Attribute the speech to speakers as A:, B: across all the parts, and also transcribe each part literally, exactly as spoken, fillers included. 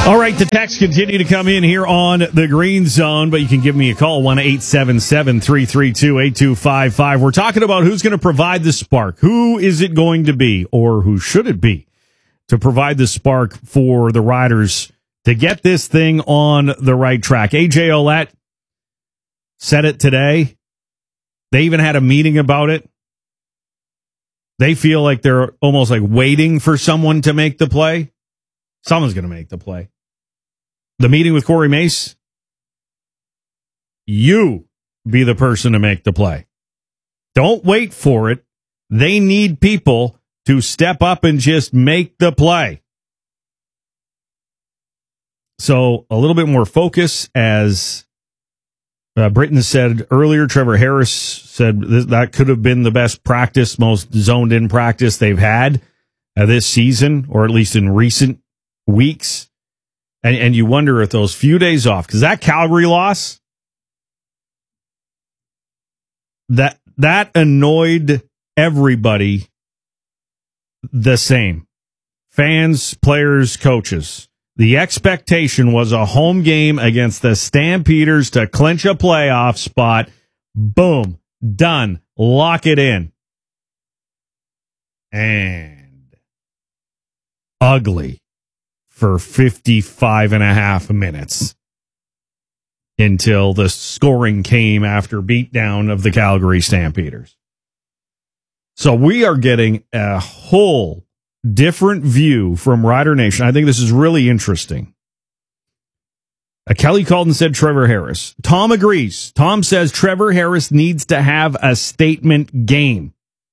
A: All right, the texts continue to come in here on the Green Zone, but you can give me a call, one eight seven seven, three three two, eight two five five. We're talking about who's going to provide the spark. Who is it going to be, or who should it be, to provide the spark for the Riders to get this thing on the right track? A J Ouellette said it today. They even had a meeting about it. They feel like they're almost like waiting for someone to make the play. Someone's going to make the play. The meeting with Corey Mace, you be the person to make the play. Don't wait for it. They need people to step up and just make the play. So a little bit more focus, as uh, Britton said earlier. Trevor Harris said th- that could have been the best practice, most zoned-in practice they've had uh, this season, or at least in recent weeks. And, and you wonder if those few days off, because that Calgary loss, that that annoyed everybody the same. Fans, players, coaches. The expectation was a home game against the Stampeders to clinch a playoff spot. Boom. Done. Lock it in. And ugly for fifty-five and a half minutes until the scoring came after beatdown of the Calgary Stampeders. So we are getting a whole different view from Rider Nation. I think this is really interesting. Uh, Kelly called and said Trevor Harris. Tom agrees. Tom says Trevor Harris needs to have a statement game.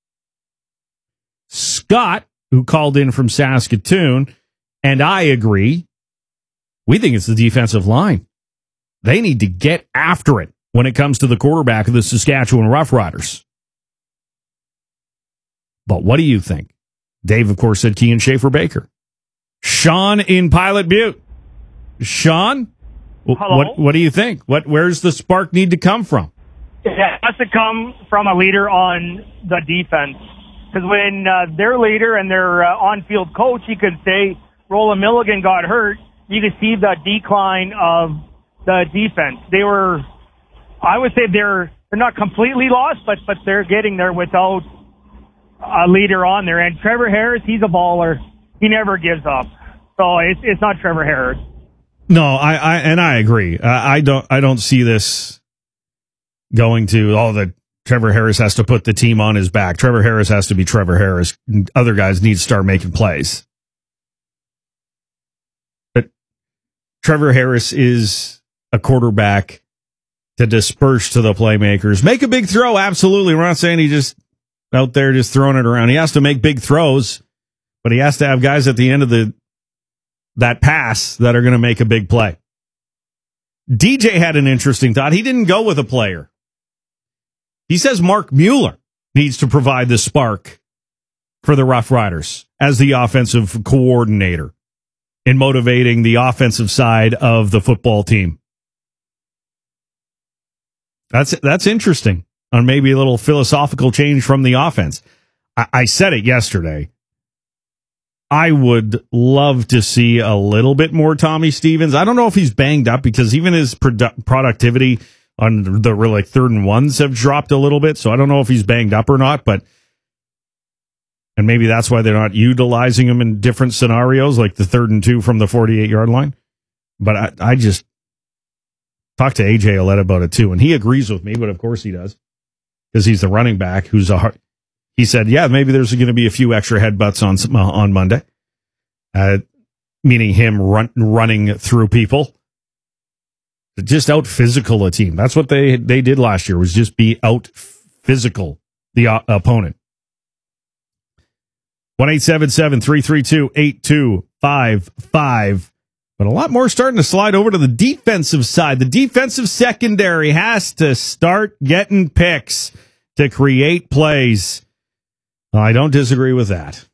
A: Scott, who called in from Saskatoon, and I agree, we think it's the defensive line. They need to get after it when it comes to the quarterback of the Saskatchewan Roughriders. But what do you think? Dave, of course, said Kean Schaefer-Baker. Sean in Pilot Butte. Sean,
B: Hello?
A: what what do you think? What Where's the spark need to come from?
B: It has to come from a leader on the defense. Because when uh, their leader and their uh, on-field coach, you could say, Roland Milligan got hurt, you could see the decline of the defense. They were, I would say they're they're not completely lost, but but they're getting there without a leader on there. And Trevor Harris, he's a baller. He never gives up. So it's it's not Trevor Harris.
A: No, I, I and I agree. I, I don't I don't see this going to oh the Trevor Harris has to put the team on his back. Trevor Harris has to be Trevor Harris. Other guys need to start making plays. Trevor Harris is a quarterback to disperse to the playmakers. Make a big throw, absolutely. We're not saying he just out there just throwing it around. He has to make big throws, but he has to have guys at the end of the that pass that are going to make a big play. D J had an interesting thought. He didn't go with a player. He says Mark Mueller needs to provide the spark for the Rough Riders as the offensive coordinator in motivating the offensive side of the football team. That's that's interesting. On maybe a little philosophical change from the offense. I, I said it yesterday. I would love to see a little bit more Tommy Stevens. I don't know if he's banged up, because even his produ- productivity on the like third and ones have dropped a little bit. So I don't know if he's banged up or not, but and maybe that's why they're not utilizing him in different scenarios, like the third and two from the forty-eight yard line. But I, I just talked to A J Ouellette about it too, and he agrees with me, but of course he does, because he's the running back who's a hard. He said, yeah, maybe there's going to be a few extra headbutts on on Monday, uh, meaning him run, running through people. Just out physical a team. That's what they they did last year, was just be out physical the uh, opponent. one eight seven seven, three three two, eight two five five. But a lot more starting to slide over to the defensive side. The defensive secondary has to start getting picks to create plays. I don't disagree with that.